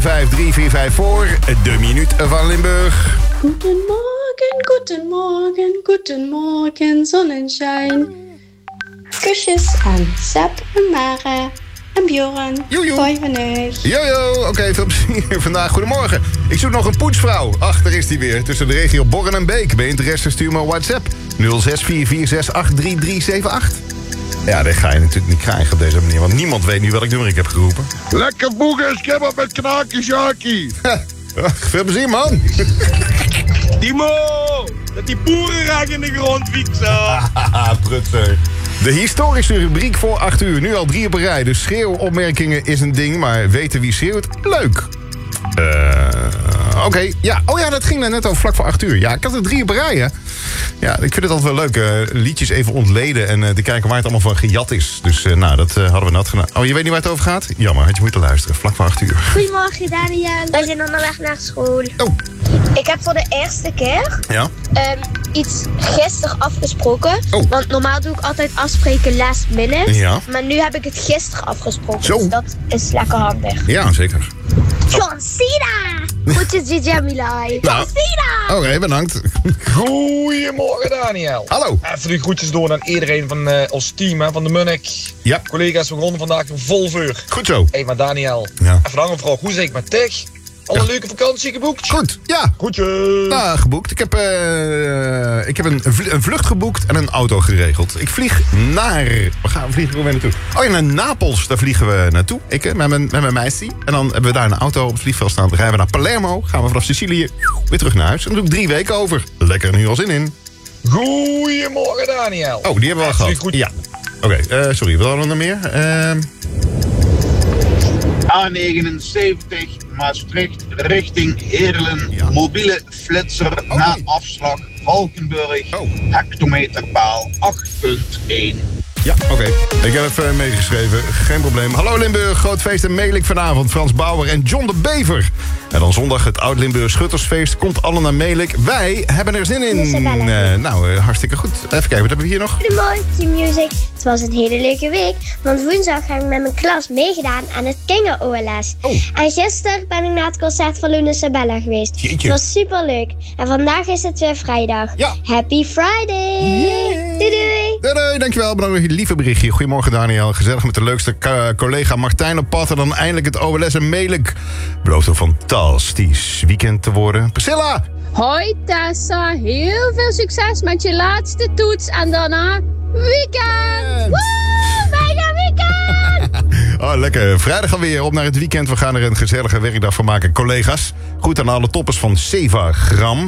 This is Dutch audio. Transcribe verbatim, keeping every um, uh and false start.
vijf drie vier vijf voor de minuut van Limburg. Goedemorgen, goedemorgen, goedemorgen, Sonnenschein. Kusjes aan Seb en Mara en Bjorn. Joejoe. Hoi vanuit. Jojo, oké, okay, veel plezier vandaag. Goedemorgen. Ik zoek nog een poetsvrouw. Ach, daar is die weer. Tussen de regio Borren en Beek. Ben je interesse, stuur me een WhatsApp. nul zes vier vier zes acht drie drie zeven acht. Ja, dat ga je natuurlijk niet krijgen op deze manier. Want niemand weet nu welk nummer ik heb geroepen. Lekker boegen, kebab met knaakje Sjaki. Veel plezier, man. Timo, dat die boerenraak in de grond fietsen. Haha, prutser. De historische rubriek voor acht uur. Nu al drie op een rij. Dus schreeuwopmerkingen is een ding, maar weten wie schreeuwt? Leuk. Uh, Oké, okay. ja. Oh ja, dat ging net al vlak voor acht uur. Ja, ik had er drie op een rij, hè. Ja, ik vind het altijd wel leuk. Uh, liedjes even ontleden en uh, te kijken waar het allemaal van gejat is. Dus uh, nou, dat uh, hadden we net gedaan. Oh, je weet niet waar het over gaat? Jammer, had je moeten luisteren. Vlak voor acht uur. Goedemorgen, Daniel. Wij zijn onderweg naar school. Oh. Ik heb voor de eerste keer ja? um, iets gisteren afgesproken. Oh. Want normaal doe ik altijd afspreken last minute. Ja. Maar nu heb ik het gisteren afgesproken. Zo. Dus dat is lekker handig. Ja, zeker. John Cena! Goedjes, Jamilai. Nou, John Cena! Oké, okay, bedankt. Goedemorgen, Daniel. Hallo. Even de groetjes door aan iedereen van uh, ons team, hè, van de Munnik. Ja. Collega's, we begonnen vandaag vol vuur. Goed zo. Hé, hey, maar Daniel, ja. even een vraag. Hoe zit ik met Tech? Al een ja. leuke vakantie geboekt? Goed, ja. Goedje. Nou, geboekt. Ik heb, uh, ik heb een, een vlucht geboekt en een auto geregeld. Ik vlieg naar... We gaan vliegen we weer naartoe. Oh ja, naar Napels. Daar vliegen we naartoe. Ik met mijn, met mijn meisje. En dan hebben we daar een auto op het vliegveld staan. Dan rijden we naar Palermo. Gaan we vanaf Sicilië weer terug naar huis. En dan doe ik drie weken over. Lekker, nu al zin in. Goedemorgen, Daniel. Oh, die hebben we al gehad. Goed. Ja. Oké, okay, uh, sorry. Wat hadden we nog meer? Uh... A negenenzeventig Maastricht richting Heerlen. Ja. Mobiele flitser okay. na afslag Valkenburg. Oh. Hectometerpaal acht punt één. Ja, oké. Okay. Ik heb even meegeschreven. Geen probleem. Hallo Limburg, groot feest en Melik vanavond. Frans Bauer en John de Bever. En dan zondag het Oud-Limburg Schuttersfeest. Komt allen naar Melik. Wij hebben er zin in. Uh, nou, uh, hartstikke goed. Even kijken, wat hebben we hier nog? Goedemorgen, Team Music. Het was een hele leuke week. Want woensdag heb ik met mijn klas meegedaan aan het Kinger-O L S. Oh. En gisteren ben ik naar het concert van Luna Sabella geweest. Jeetje. Het was super leuk. En vandaag is het weer vrijdag. Ja. Happy Friday! Yeah. Doei doei! Doei doei, dankjewel. Bedankt voor je lieve berichtje. Goedemorgen Daniel. Gezellig met de leukste k- collega Martijn op pad. En dan eindelijk het O L S en Melik. Belooft een fantastisch weekend te worden. Priscilla! Hoi Tessa, heel veel succes met je laatste toets. En daarna weekend! Woe, bijna weekend! Oh, lekker. Vrijdag alweer op naar het weekend. We gaan er een gezellige werkdag van maken, collega's. Goed aan alle toppers van Seva Gram.